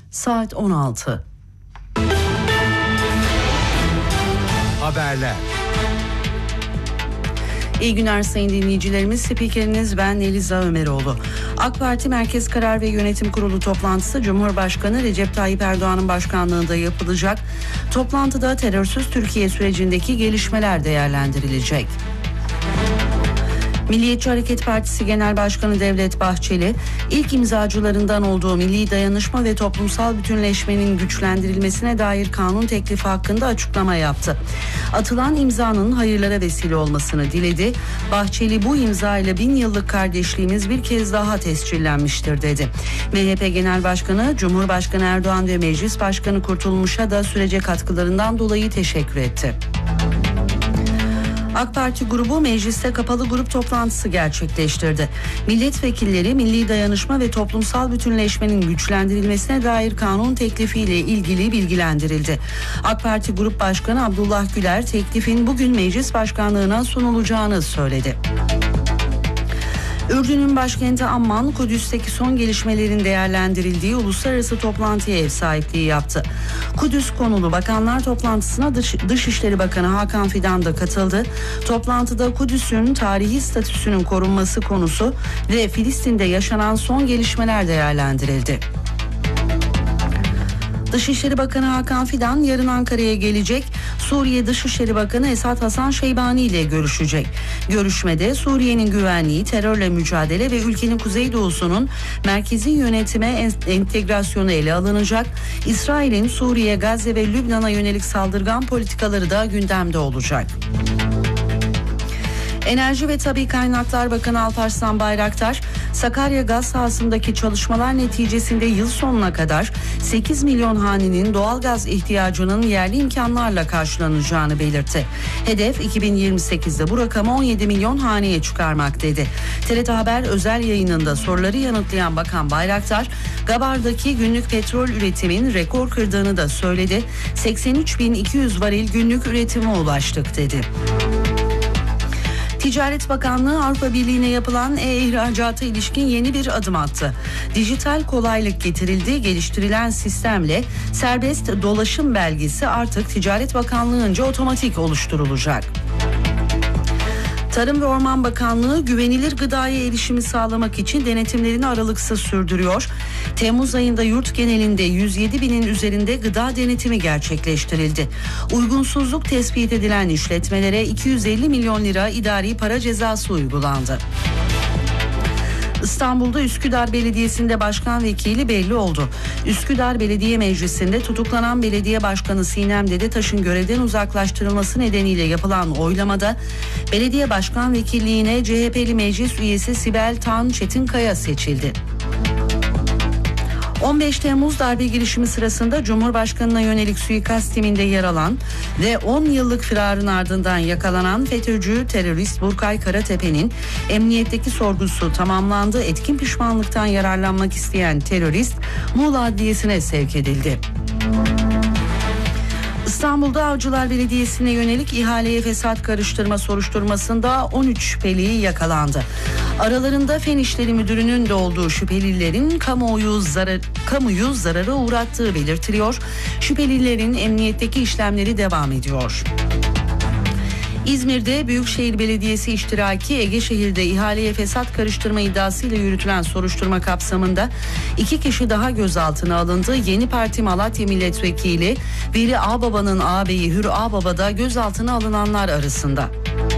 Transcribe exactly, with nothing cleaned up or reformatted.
Saat on altı. Haberler. İyi günler sayın dinleyicilerimiz. Spikeriniz ben Eliza Ömeroğlu. AK Parti Merkez Karar ve Yönetim Kurulu toplantısı Cumhurbaşkanı Recep Tayyip Erdoğan'ın başkanlığında yapılacak. Toplantıda terörsüz Türkiye sürecindeki gelişmeler değerlendirilecek. Milliyetçi Hareket Partisi Genel Başkanı Devlet Bahçeli, ilk imzacılarından olduğu milli dayanışma ve toplumsal bütünleşmenin güçlendirilmesine dair kanun teklifi hakkında açıklama yaptı. Atılan imzanın hayırlara vesile olmasını diledi. Bahçeli, bu imza ile bin yıllık kardeşliğimiz bir kez daha tescillenmiştir dedi. M H P Genel Başkanı, Cumhurbaşkanı Erdoğan ve Meclis Başkanı Kurtulmuş'a da sürece katkılarından dolayı teşekkür etti. AK Parti grubu mecliste kapalı grup toplantısı gerçekleştirdi. Milletvekilleri milli dayanışma ve toplumsal bütünleşmenin güçlendirilmesine dair kanun teklifiyle ilgili bilgilendirildi. AK Parti Grup Başkanı Abdullah Güler teklifin bugün meclis başkanlığına sunulacağını söyledi. Ürdün'ün başkenti Amman, Kudüs'teki son gelişmelerin değerlendirildiği uluslararası toplantıya ev sahipliği yaptı. Kudüs konulu bakanlar toplantısına Dış, Dışişleri Bakanı Hakan Fidan da katıldı. Toplantıda Kudüs'ün tarihi statüsünün korunması konusu ve Filistin'de yaşanan son gelişmeler değerlendirildi. Dışişleri Bakanı Hakan Fidan yarın Ankara'ya gelecek. Suriye Dışişleri Bakanı Esad Hasan Şeybani ile görüşecek. Görüşmede Suriye'nin güvenliği, terörle mücadele ve ülkenin kuzeydoğusunun merkezi yönetime entegrasyonu ele alınacak. İsrail'in Suriye, Gazze ve Lübnan'a yönelik saldırgan politikaları da gündemde olacak. Enerji ve Tabii Kaynaklar Bakanı Alparslan Bayraktar, Sakarya gaz sahasındaki çalışmalar neticesinde yıl sonuna kadar sekiz milyon hanenin doğalgaz ihtiyacının yerli imkanlarla karşılanacağını belirtti. Hedef iki bin yirmi sekizde bu rakamı on yedi milyon haneye çıkarmak dedi. T R T Haber özel yayınında soruları yanıtlayan Bakan Bayraktar, Gabar'daki günlük petrol üretimin rekor kırdığını da söyledi. seksen üç bin iki yüz varil günlük üretime ulaştık dedi. Ticaret Bakanlığı Avrupa Birliği'ne yapılan e-ihracata ilişkin yeni bir adım attı. Dijital kolaylık getirildi, geliştirilen sistemle serbest dolaşım belgesi artık Ticaret Bakanlığı'nca otomatik oluşturulacak. Tarım ve Orman Bakanlığı güvenilir gıdaya erişimi sağlamak için denetimlerini aralıksız sürdürüyor. Temmuz ayında yurt genelinde yüz yedi binin üzerinde gıda denetimi gerçekleştirildi. Uygunsuzluk tespit edilen işletmelere iki yüz elli milyon lira idari para cezası uygulandı. İstanbul'da Üsküdar Belediyesi'nde başkan vekili belli oldu. Üsküdar Belediye Meclisi'nde tutuklanan belediye başkanı Sinem Dedetaş'ın görevden uzaklaştırılması nedeniyle yapılan oylamada belediye başkan vekilliğine C H P'li meclis üyesi Sibel Tan Çetinkaya seçildi. on beş Temmuz darbe girişimi sırasında Cumhurbaşkanı'na yönelik suikast timinde yer alan ve on yıllık firarın ardından yakalanan FETÖ'cü terörist Burkay Karatepe'nin emniyetteki sorgusu tamamlandı. Etkin pişmanlıktan yararlanmak isteyen terörist Muğla Adliyesi'ne sevk edildi. İstanbul'da Avcılar Belediyesi'ne yönelik ihaleye fesat karıştırma soruşturmasında on üç şüpheli yakalandı. Aralarında Fen İşleri Müdürü'nün de olduğu şüphelilerin kamuoyu zarar, kamuyu zarara uğrattığı belirtiliyor. Şüphelilerin emniyetteki işlemleri devam ediyor. İzmir'de Büyükşehir Belediyesi iştiraki Egeşehir'de ihaleye fesat karıştırma iddiasıyla yürütülen soruşturma kapsamında iki kişi daha gözaltına alındı. Yeni Parti Malatya Milletvekili Veli Ağbaba'nın ağabeyi Hür Ağbaba da gözaltına alınanlar arasında.